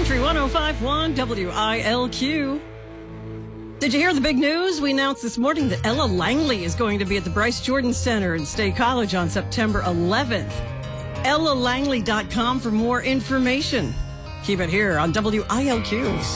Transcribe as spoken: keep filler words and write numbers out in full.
Country one oh five point one W I L Q. Did you hear the big news? We announced this morning that Ella Langley is going to be at the Bryce Jordan Center in State College on September eleventh. ella langley dot com for more information. Keep it here on W I L Q.